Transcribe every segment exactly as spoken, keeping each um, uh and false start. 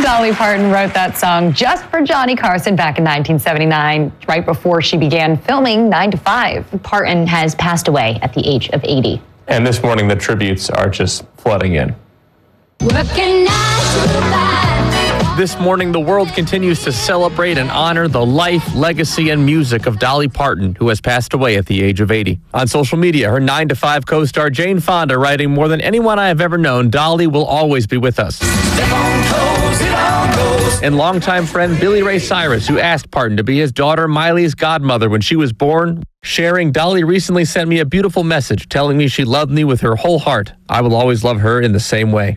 Dolly Parton wrote that song just for Johnny Carson back in nineteen seventy-nine, right before she began filming nine to five. Parton has passed away at the age of eighty. And this morning, the tributes are just flooding in. Working nine to five. This morning, the world continues to celebrate and honor the life, legacy, and music of Dolly Parton, who has passed away at the age of eighty. On social media, her nine to five co-star Jane Fonda writing, "More than anyone I have ever known, Dolly will always be with us." Step on toes, it all goes. And longtime friend Billy Ray Cyrus, who asked Parton to be his daughter Miley's godmother when she was born, sharing, "Dolly recently sent me a beautiful message telling me she loved me with her whole heart. I will always love her in the same way."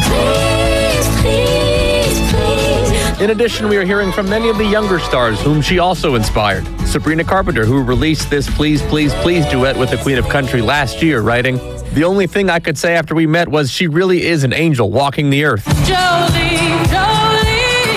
In addition, we are hearing from many of the younger stars whom she also inspired. Sabrina Carpenter, who released this Please, Please, Please duet with the Queen of Country last year, writing, "The only thing I could say after we met was she really is an angel walking the earth." Jolene, Jolene.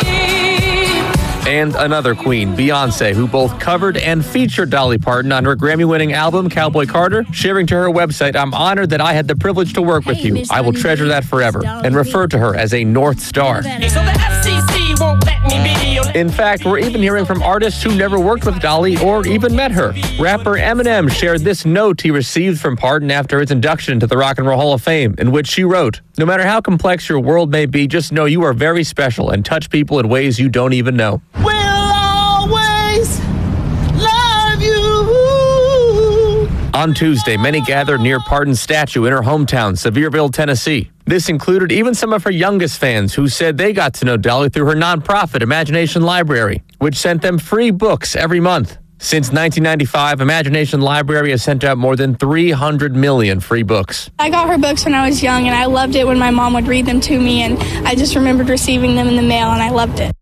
And another queen, Beyonce, who both covered and featured Dolly Parton on her Grammy-winning album, Cowboy Carter, sharing to her website, "I'm honored that I had the privilege to work with you. I will treasure that forever," and refer to her as a North Star. So the F C C won't let me be. In fact, we're even hearing from artists who never worked with Dolly or even met her. Rapper Eminem shared this note he received from Parton after his induction into the Rock and Roll Hall of Fame, in which she wrote, "No matter how complex your world may be, just know you are very special and touch people in ways you don't even know." We'll always love you. On Tuesday, many gathered near Parton's statue in her hometown, Sevierville, Tennessee. This included even some of her youngest fans who said they got to know Dolly through her nonprofit Imagination Library, which sent them free books every month. Since nineteen ninety-five, Imagination Library has sent out more than three hundred million free books. I got her books when I was young, and I loved it when my mom would read them to me, and I just remembered receiving them in the mail, and I loved it.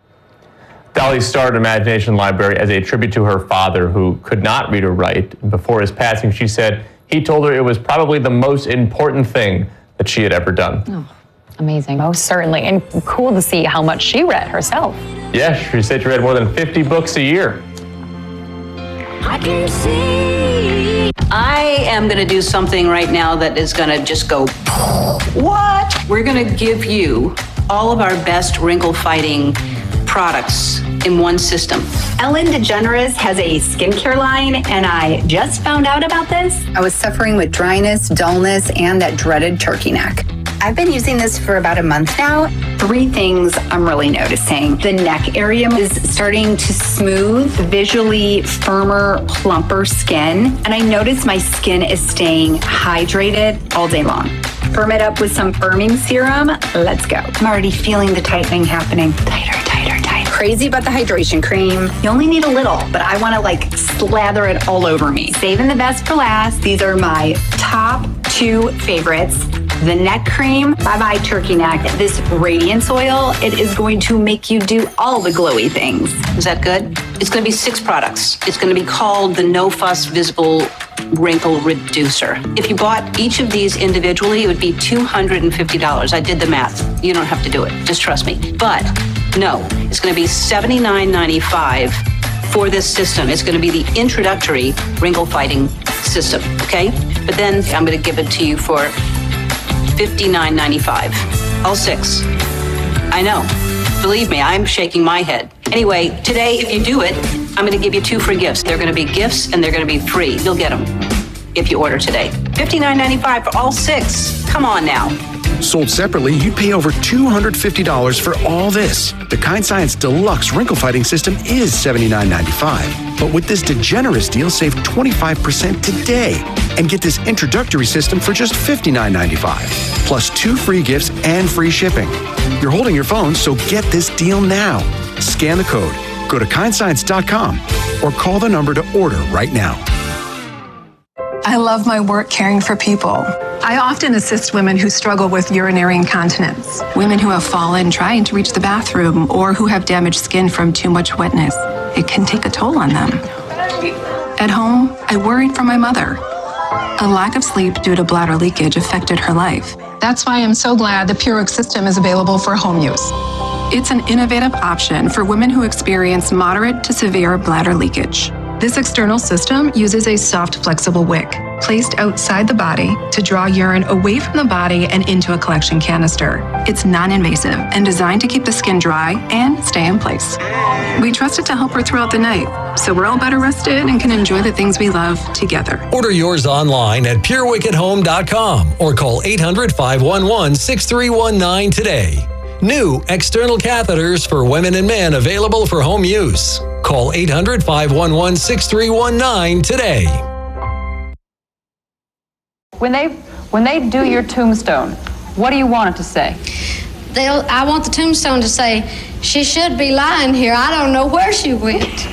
Dolly started Imagination Library as a tribute to her father, who could not read or write. Before his passing, she said he told her it was probably the most important thing that she had ever done. Oh, amazing. Most certainly. And cool to see how much she read herself. Yeah, she said she read more than fifty books a year. I can see. I am going to do something right now that is going to just go, what? We're going to give you all of our best wrinkle-fighting products in one system. Ellen DeGeneres has a skincare line, and I just found out about this. I was suffering with dryness, dullness, and that dreaded turkey neck. I've been using this for about a month now. Three things I'm really noticing. The neck area is starting to smooth, visually firmer, plumper skin. And I notice my skin is staying hydrated all day long. Firm it up with some firming serum. Let's go. I'm already feeling the tightening happening. Tighter, tighter, tighter. Crazy about the hydration cream. You only need a little, but I want to like slather it all over me. Saving the best for last. These are my top two favorites. The neck cream, bye-bye turkey neck. This radiance oil, it is going to make you do all the glowy things. Is that good? It's going to be six products. It's going to be called the No Fuss Visible Wrinkle Reducer. If you bought each of these individually, it would be two hundred fifty dollars. I did the math. You don't have to do it. Just trust me. But no, it's going to be seventy-nine ninety-five for this system. It's going to be the introductory wrinkle fighting system, okay? But then I'm going to give it to you for fifty-nine ninety-five. All six. I know. Believe me, I'm shaking my head. Anyway, today, if you do it, I'm going to give you two free gifts. They're going to be gifts and they're going to be free. You'll get them if you order today. fifty-nine ninety-five for all six. Come on now. Sold separately, you'd pay over two hundred fifty dollars for all this. The Kind Science Deluxe Wrinkle Fighting System is seventy-nine ninety-five. But with this DeGeneres deal, save twenty-five percent today and get this introductory system for just fifty-nine ninety-five. Plus two free gifts and free shipping. You're holding your phone, so get this deal now. Scan the code, go to kind science dot com, or call the number to order right now. I love my work caring for people. I often assist women who struggle with urinary incontinence, women who have fallen trying to reach the bathroom, or who have damaged skin from too much wetness. It can take a toll on them. At home, I worried for my mother. A lack of sleep due to bladder leakage affected her life. That's why I'm so glad the Purex system is available for home use. It's an innovative option for women who experience moderate to severe bladder leakage. This external system uses a soft, flexible wick. placed outside the body to draw urine away from the body and into a collection canister. It's non-invasive and designed to keep the skin dry and stay in place. We trust it to help her throughout the night, so we're all better rested and can enjoy the things we love together. Order yours online at pure wicked home dot com or call eight hundred, five one one, six three one nine today. New external catheters for women and men available for home use. Call eight hundred, five one one, six three one nine today. When they when they do your tombstone, what do you want it to say? They'll, I want the tombstone to say, "She should be lying here. I don't know where she went."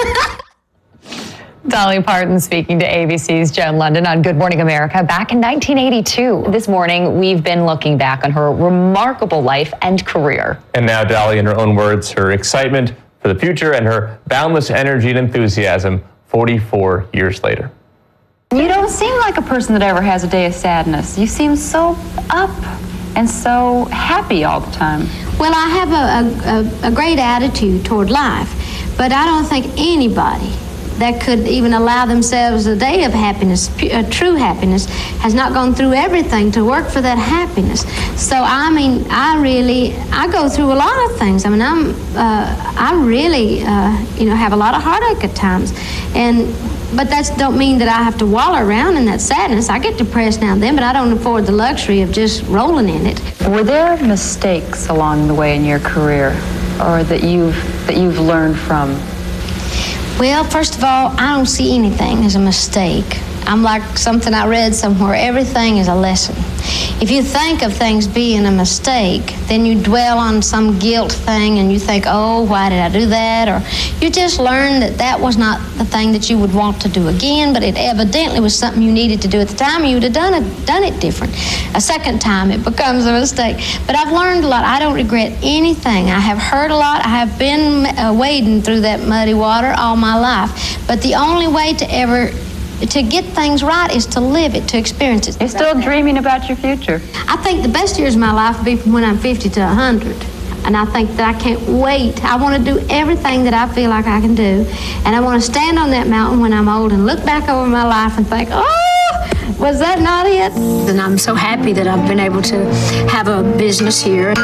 Dolly Parton speaking to A B C's Joan London on Good Morning America back in nineteen eighty-two. This morning, we've been looking back on her remarkable life and career. And now Dolly, in her own words, her excitement for the future and her boundless energy and enthusiasm forty-four years later. You don't seem like a person that ever has a day of sadness. You seem so up and so happy all the time. Well, I have a, a, a great attitude toward life, but I don't think anybody that could even allow themselves a day of happiness, a true happiness, has not gone through everything to work for that happiness. So, I mean, I really, I go through a lot of things. I mean, I'm, uh, I really, uh, you know, have a lot of heartache at times. And, but that don't mean that I have to wallow around in that sadness. I get depressed now and then, but I don't afford the luxury of just rolling in it. Were there mistakes along the way in your career, or that you've, that you've learned from? Well, first of all, I don't see anything as a mistake. I'm like something I read somewhere. Everything is a lesson. If you think of things being a mistake, then you dwell on some guilt thing and you think, oh, why did I do that? Or you just learn that that was not the thing that you would want to do again, but it evidently was something you needed to do at the time. You would have done it, done it different. A second time, it becomes a mistake. But I've learned a lot. I don't regret anything. I have hurt a lot. I have been uh, wading through that muddy water all my life. But the only way to ever to get things right is to live it, to experience it. You're still dreaming about your future. I think the best years of my life will be from when I'm fifty to one hundred. And I think that I can't wait. I want to do everything that I feel like I can do. And I want to stand on that mountain when I'm old and look back over my life and think, oh, was that not it? And I'm so happy that I've been able to have a business here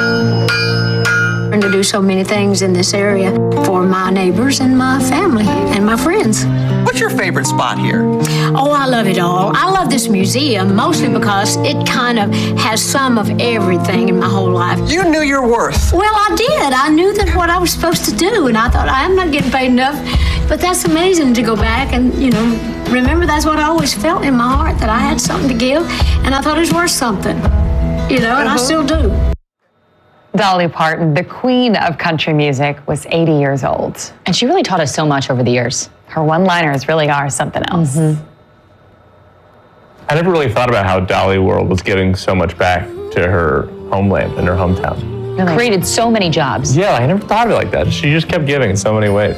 and to do so many things in this area for my neighbors and my family and my friends. What's your favorite spot here? Oh, I love it all. I love this museum mostly because it kind of has some of everything in my whole life. You knew your worth. Well, I did. I knew that what I was supposed to do, and I thought, I'm not getting paid enough. But that's amazing to go back and, you know, remember that's what I always felt in my heart, that I had something to give, and I thought it was worth something, you know, and uh-huh. I still do. Dolly Parton, the queen of country music, was eighty years old. And she really taught us so much over the years. Her one-liners really are something else. Mm-hmm. I never really thought about how Dolly World was giving so much back to her homeland and her hometown. Really? Created so many jobs. Yeah, I never thought of it like that. She just kept giving in so many ways.